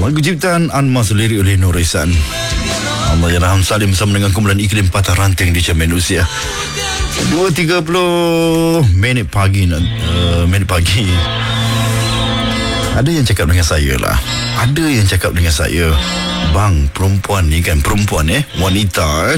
Lagu ciptaan Anmas, lirik oleh Nur Ihsan. Allahyarham Salim bersama dengan kumpulan Iklim Patah Ranting di Cermin Usia. 2.30 minit pagi. Ada yang cakap dengan saya lah. Ada yang cakap dengan saya, bang, perempuan ni kan, wanita kan,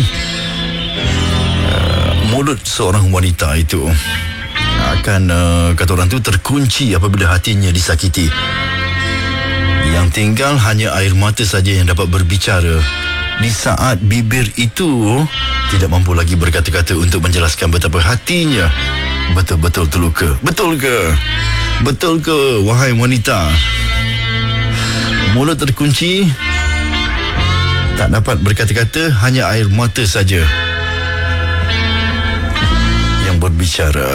mulut seorang wanita itu akan kata orang tu terkunci apabila hatinya disakiti. Yang tinggal hanya air mata saja yang dapat berbicara di saat bibir itu tidak mampu lagi berkata-kata untuk menjelaskan betapa hatinya betul-betul terluka. Betul ke? Betul ke, wahai wanita? Mulut terkunci, tak dapat berkata-kata, hanya air mata saja yang berbicara.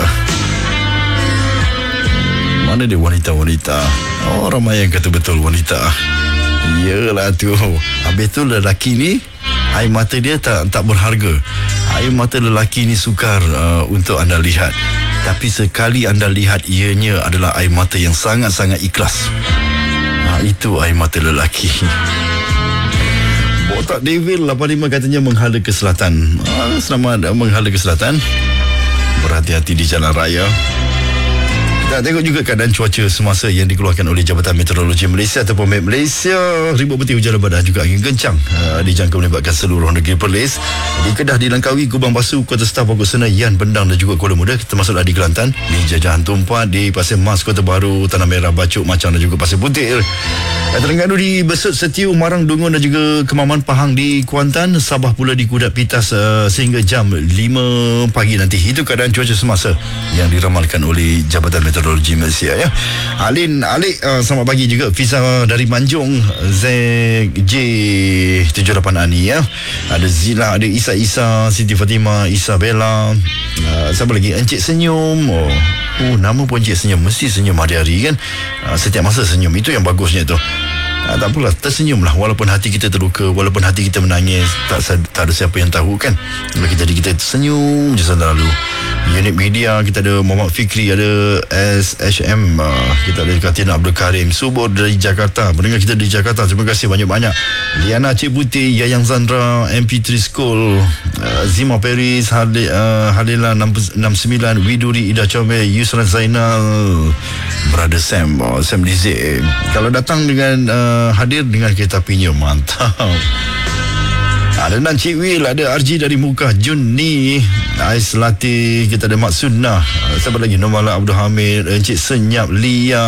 Mana dia wanita-wanita? Oh, ramai yang kata betul wanita. Yelah tu. Habis tu lelaki ni, air mata dia tak berharga. Air mata lelaki ni sukar untuk anda lihat. Tapi sekali anda lihat, ianya adalah air mata yang sangat-sangat ikhlas. Itu air mata lelaki. Botak Devil 85 katanya menghala ke selatan. Selamat menghala ke selatan. Berhati-hati di jalan raya. Kita tengok juga keadaan cuaca semasa yang dikeluarkan oleh Jabatan Meteorologi Malaysia ataupun MET Malaysia. Ribut peti, hujan lebat dan juga angin kencang dijangka melibatkan seluruh negeri Perlis. Di Kedah, di Langkawi, Kubang Basuh, Kota Staf, Pokok Senayan, Bendang dan juga Kuala Muda, termasuklah di Kelantan, di Jajahan Tumpat, di Pasir Mas, Kota Baru, Tanah Merah, Bacuk, Macang dan juga Pasir Putih. Terengganu, di Besut, Setiu, Marang, Dungun dan juga Kemaman, Pahang di Kuantan, Sabah pula di Kudat Pitas sehingga jam 5 pagi nanti. Itu keadaan cuaca semasa yang diramalkan oleh Jabatan Meteorologi Malaysia ya. Alik, selamat pagi juga. Fiza dari Manjung, ZJ78 Ani ya. Ada Zila, ada Isa, Siti Fatimah, Isabella, siapa lagi? Encik Senyum. Oh, nama pun Encik Senyum. Mesti senyum hari-hari kan. Setiap masa senyum. Itu yang bagusnya tu. Tak apalah, tersenyumlah walaupun hati kita terluka, walaupun hati kita menangis. Tak ada siapa yang tahu kan. Kalau kita senyum je selalu. Unit Media, kita ada Muhammad Fikri, ada SHM, kita ada Katina Abdul Karim Subur dari Jakarta. Pendengar kita di Jakarta, terima kasih banyak-banyak. Liana Cik Putih, Yayang Zandra, MP3 School, Zima Paris, Halila 69, Widuri, Ida Chome, Yusran Zainal, Brother Sam, Sam Dizik. Kalau datang dengan hadir dengan kereta apinya, mantap. Ada Nan Cik Will, ada RG dari Muka Jun ni, Ais Latih, kita ada Mak Sunnah, siapa lagi? Nomala Abdul Hamid, Encik Senyap, Lia,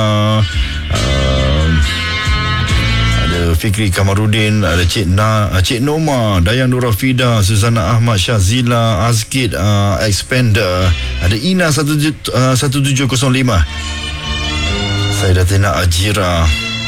ada Fikri Kamarudin, ada Cik Noma, Dayang Nurafida, Suzana Ahmad, Syazila, Azkid, Expander, ada Ina 1705, Saidatina Ajira.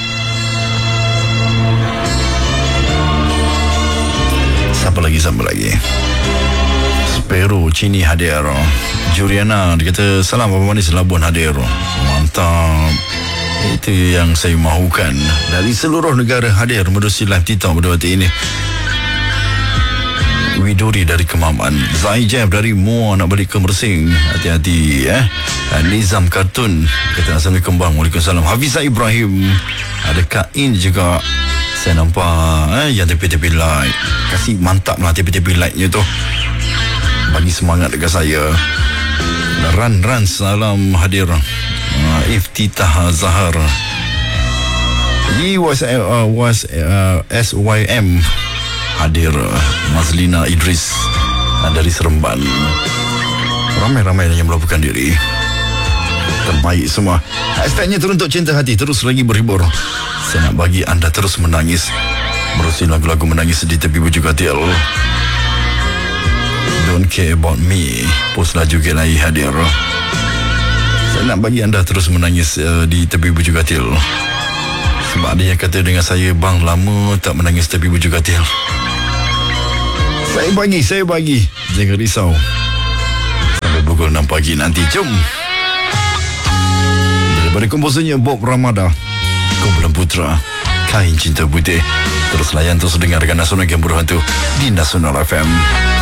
Siapa lagi? Spero Cini hadir. Juliana, dia kata salam Abang Manis Labuan hadir. Mantap. Itu yang saya mahukan. Dari seluruh negara hadir menerusi live TikTok pada waktu ini. Widuri dari Kemaman, Zai Jeb dari Muar nak balik ke Mersing, hati-hati Nizam Kartun kata Assalamualaikum bang. Waalaikumsalam. Hafizah Ibrahim, ada Kain juga saya nampak yang tepi-tepi light. Kasih mantap lah tepi-tepi lightnya tu, bagi semangat dekat saya. Ran salam hadir. Iftitah Zahar, SYM hadir. Mazlina Idris dari Seremban. Ramai-ramai yang melakukan diri. Terbaik semua. Hashtagnya Teruntuk Cinta Hati terus lagi berhibur. Saya nak bagi anda terus menangis, merusi lagu-lagu menangis di tepi bujuk katil. Don't Care About Me, Post Laju Gelai hadir. Saya nak bagi anda terus menangis di tepi bujuk katil. Sebab ada yang kata dengan saya, bang, lama tak menangis tepi bujuk katil. Saya bagi. Jangan risau. Sampai pukul 6 pagi nanti. Jom. Daripada komposernya Bob Ramada, kumpulan Putra, Kain Cinta Putih. Terus layan, terus dengarkan Nasional Game Berhantu di Nasional FM.